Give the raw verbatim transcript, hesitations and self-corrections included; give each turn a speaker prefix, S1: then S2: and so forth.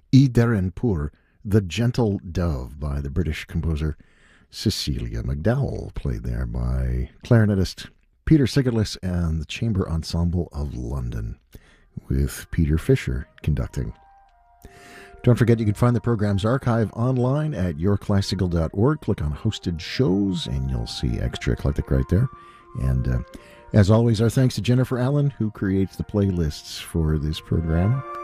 S1: Ideren Pur, The Gentle Dove by the British composer Cecilia McDowell, played there by clarinetist Peter Sigerlis and the Chamber Ensemble of London, with Peter Fisher conducting. Don't forget you can find the program's archive online at your classical dot org. Click on Hosted Shows and you'll see Extra Eclectic right there. And uh, as always, our thanks to Jennifer Allen, who creates the playlists for this program.